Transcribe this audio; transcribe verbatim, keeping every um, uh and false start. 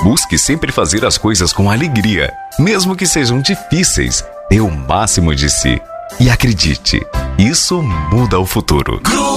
Busque sempre fazer as coisas com alegria, mesmo que sejam difíceis. Dê o máximo de si. E acredite, isso muda o futuro.